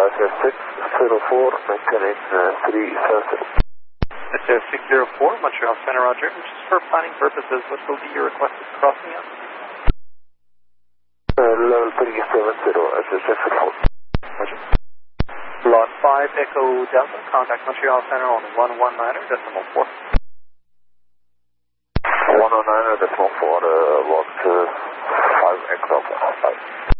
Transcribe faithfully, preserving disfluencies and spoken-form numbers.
S S six zero four, maintain uh, three seven zero. S S six zero four, Montreal Center, Roger. Just for planning purposes, what will be your requested crossing on? Uh, level three seven zero, S S six zero four. Roger. Lot five, Echo Delta, contact Montreal Center on one one nine decimal four. one oh nine decimal four, uh, walk to five Echo five.